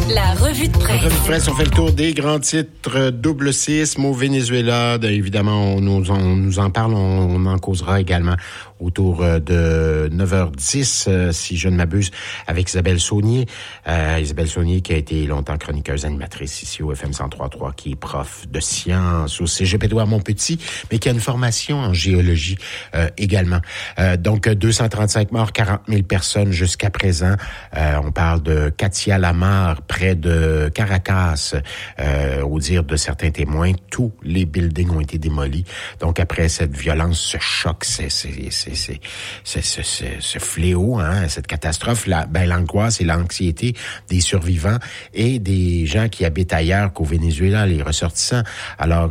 La revue de presse. La revue de presse, on fait le tour des grands titres. Double séisme au Venezuela. Évidemment, on nous en parle. On en causera également autour de 9h10, si je ne m'abuse, avec Isabelle Saunier. Isabelle Saunier qui a été longtemps chroniqueuse animatrice ici au FM 103.3, qui est prof de sciences au Cégep Édouard Montpetit, mais qui a une formation en géologie également. Donc, 235 morts, 40 000 personnes jusqu'à présent. On parle de Katia Lamar, près de Caracas. Au dire de certains témoins, tous les buildings ont été démolis. Donc, après cette violence, ce choc, ce fléau, hein, cette catastrophe, l'angoisse et l'anxiété des survivants et des gens qui habitent ailleurs qu'au Venezuela, les ressortissants. Alors,